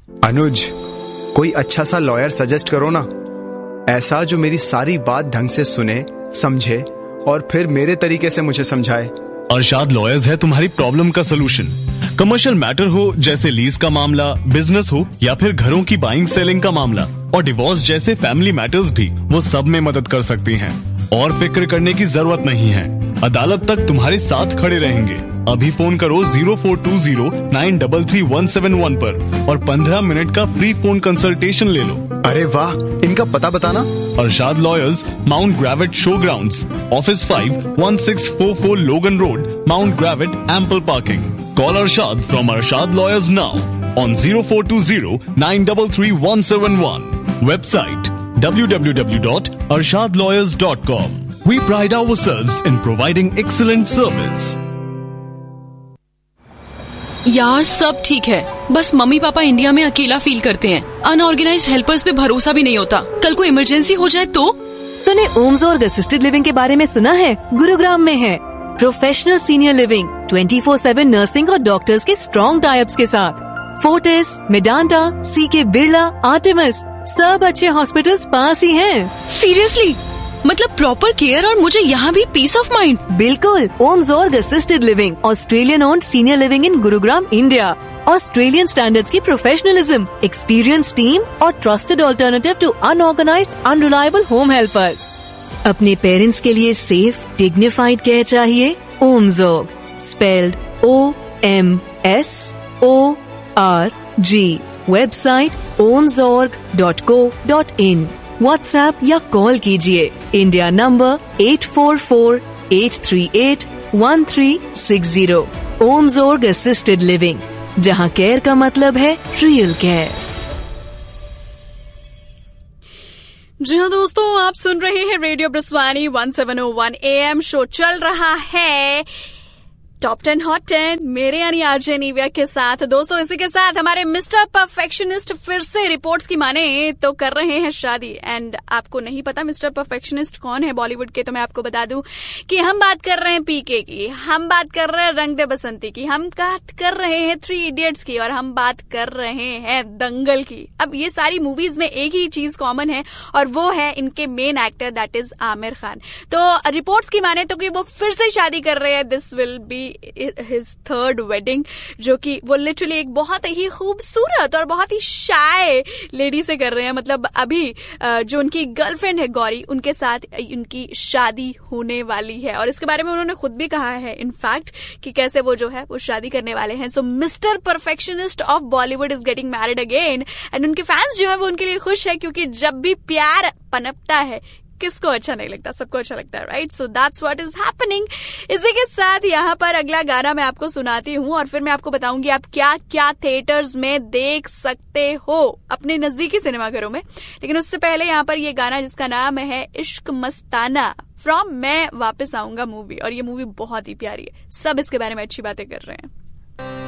अनुज, कोई अच्छा सा लॉयर सजेस्ट करो ना, ऐसा जो मेरी सारी बात ढंग से सुने, समझे और फिर मेरे तरीके से मुझे समझाए। अरशाद लॉयर्स है तुम्हारी प्रॉब्लम का सलूशन। कमर्शियल मैटर हो जैसे लीज का मामला, बिजनेस हो या फिर घरों की बाइंग सेलिंग का मामला और डिवोर्स जैसे फैमिली मैटर्स भी, वो सब में मदद कर सकती हैं। और फिक्र करने की जरूरत नहीं है, अदालत तक तुम्हारे साथ खड़े रहेंगे। अभी फोन करो 0420933171 पर और 15 मिनट का फ्री फोन कंसल्टेशन ले लो। अरे वाह, इनका पता बताना। Arshad lawyers, mount ग्रेविट show grounds, office 5, 1644 लोगन road, mount ग्रेविट, ample parking. Call Arshad from Arshad Lawyers now on 0420933171. Website www.arshadlawyers.com. We pride ourselves in providing excellent service. यार सब ठीक है, बस मम्मी पापा इंडिया में अकेला फील करते हैं। अनऑर्गेनाइज्ड हेल्पर्स पे भरोसा भी नहीं होता। कल को इमरजेंसी हो जाए तो? तूने ओम्सोर्ग असिस्टेड लिविंग के बारे में सुना है? गुरुग्राम में है प्रोफेशनल सीनियर लिविंग, 24/7 नर्सिंग और डॉक्टर्स के स्ट्रॉन्ग टाइप्स के साथ। फोर्टिस, मेडांता, सीके बिरला, आर्टेमिस, सब अच्छे हॉस्पिटल्स पास ही हैं। सीरियसली? मतलब प्रॉपर केयर और मुझे यहाँ भी पीस ऑफ माइंड। बिल्कुल। ओम्सोर्ग assisted living, Australian owned senior living in Gurugram, India. Australian standards की प्रोफेशनलिज्म, एक्सपीरियंस टीम और trusted alternative to unorganised unreliable home helpers. अपने पेरेंट्स के लिए सेफ डिग्निफाइड केयर चाहिए? ओम्सोर्ग, spelled OMSORG। Website omsorg.co.in। WhatsApp या call कीजिए। India number 8448381360। ओम्सोर्ग assisted living, जहां care का मतलब है रियल केयर। जी हाँ दोस्तों, आप सुन रहे हैं रेडियो ब्रिस्वानी 1701 AM। शो चल रहा है टॉप 10 हॉट 10 मेरे यानी आरजे निव्या के साथ। दोस्तों इसी के साथ हमारे मिस्टर परफेक्शनिस्ट फिर से रिपोर्ट्स की माने तो कर रहे हैं शादी। एंड आपको नहीं पता मिस्टर परफेक्शनिस्ट कौन है बॉलीवुड के, तो मैं आपको बता दूं कि हम बात कर रहे हैं पीके की, हम बात कर रहे हैं रंग दे बसंती की, हम बात कर रहे हैं 3 इडियट्स की और हम बात कर रहे हैं दंगल की। अब ये सारी मूवीज में एक ही चीज कॉमन है और वो है इनके main actor, that is Aamir Khan. तो रिपोर्ट्स की माने तो कि वो फिर से शादी कर रहे हैं। This will be his 3rd wedding, जो कि वो लिटरली एक बहुत ही खूबसूरत और बहुत ही शाय लेडी से कर रहे हैं। मतलब अभी जो उनकी गर्लफ्रेंड है गौरी, उनके साथ उनकी शादी होने वाली है और इसके बारे में उन्होंने खुद भी कहा है इनफैक्ट कि कैसे वो जो है वो शादी करने वाले हैं। सो mister perfectionist of Bollywood is getting married again and उनके फैंस जो है वो उनके लिए खुश है, क्योंकि जब भी प्यार पनपता है किसको अच्छा नहीं लगता, सबको अच्छा लगता है, right? So that's what is happening. इसी के साथ यहाँ पर अगला गाना मैं आपको सुनाती हूँ और फिर मैं आपको बताऊंगी आप क्या क्या थिएटर्स में देख सकते हो अपने नजदीकी सिनेमाघरों में। लेकिन उससे पहले यहाँ पर ये गाना जिसका नाम है इश्क मस्ताना फ्रॉम मैं वापस आऊंगा मूवी, और ये मूवी बहुत ही प्यारी है। सब इसके बारे में अच्छी बातें कर रहे हैं।